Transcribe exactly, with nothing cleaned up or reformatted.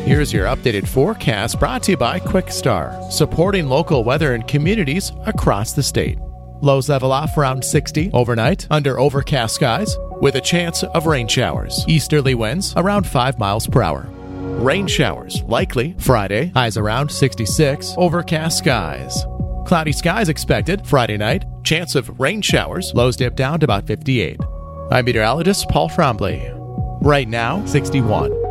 Here's your updated forecast brought to you by QuickStar, supporting local weather and communities across the state. Lows level off around sixty overnight under overcast skies with a chance of rain showers. Easterly winds around five miles per hour. Rain showers likely Friday, highs around sixty-six, overcast skies. Cloudy skies expected Friday night, chance of rain showers, lows dip down to about fifty-eight. I'm meteorologist Paul Frombley. Right now, sixty-one.